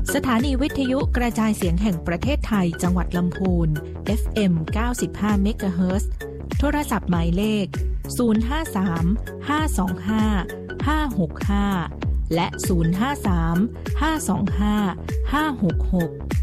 สถานีวิทยุกระจายเสียงแห่งประเทศไทยจังหวัดลำพูน FM 95 เมกะเฮิรตซ์ โทรศัพท์หมายเลข 053 525 565 และ 053 525 566